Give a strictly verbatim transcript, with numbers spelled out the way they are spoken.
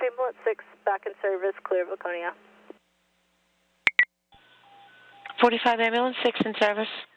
Ambulance six, back in service, clear of Laconia. forty-five Ambulance six in service.